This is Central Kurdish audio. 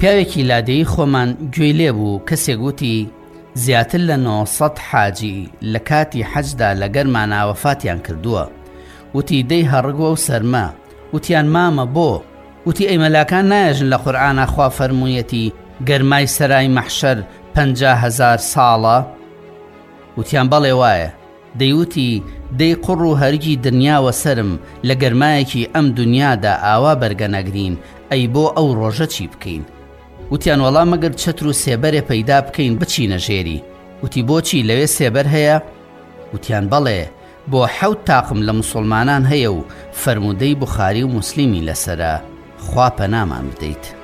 پیاوێکی لادەیی خۆمان گوێی لێ بوو کەسێک گوتی زیاتر لە 900 حاجی لە کاتی حەجدا لەگەرمانە وەفاتیان کردووە. وتی دەی هەڕگووە و سەرمە. وتیان مامە بۆ؟ وتی ئەی مەلاکان نایەژن لە قورئانە خوا فەرموویەتی گەرمای سەرای مەحشەر 50,000 ساڵە؟ وتیان بەڵێ وایە. دەیوتی دەی قوڕ و هەرگی دنیاوە سرم لە گەرمایەکی ئەم دنیادا ئاوا بەرگەنەگرین ئەی بۆ ئەو ڕۆژە چی بکەین؟ وتیان وەڵام مەگەر چەتر و سێبەرێ پەیدا بکەین بچینە ژێری. وتی بۆچی لەوێ سێبەر هەیە؟ وتیان بەڵێ بۆ 7 تاقم لە مسڵمانان هەیە و فەرموودەی بوخاری و موسلیمی لەسەرە، خوا پەنامان بدەیت.